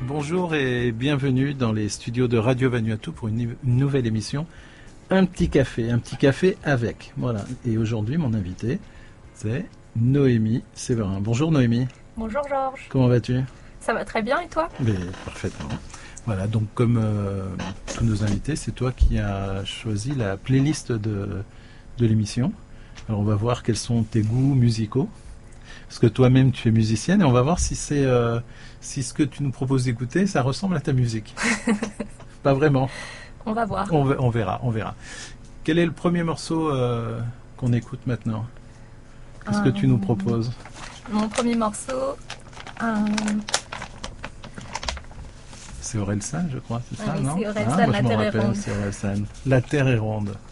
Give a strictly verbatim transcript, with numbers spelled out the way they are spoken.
Bonjour et bienvenue dans les studios de Radio Vanuatu pour une, une nouvelle émission. Un petit café, un petit café avec. Voilà. Et aujourd'hui, mon invité, c'est Noémie Séverin. Bonjour Noémie. Bonjour Georges. Comment vas-tu ? Ça va très bien et toi ? Mais, parfaitement. Voilà, donc comme euh, tous nos invités, c'est toi qui as choisi la playlist de, de l'émission. Alors on va voir quels sont tes goûts musicaux. Parce que toi-même tu es musicienne et on va voir si c'est euh, si ce que tu nous proposes d'écouter, ça ressemble à ta musique. Pas vraiment. On va voir. On, on verra, on verra. Quel est le premier morceau euh, qu'on écoute maintenant ? Qu'est-ce euh, que tu nous proposes ? Mon premier morceau... Euh... C'est Orelsan, je crois, c'est ça, oui, non ? c'est Orelsan, ah, moi, La je Terre me est rappelle, ronde. c'est Orelsan. La Terre est ronde.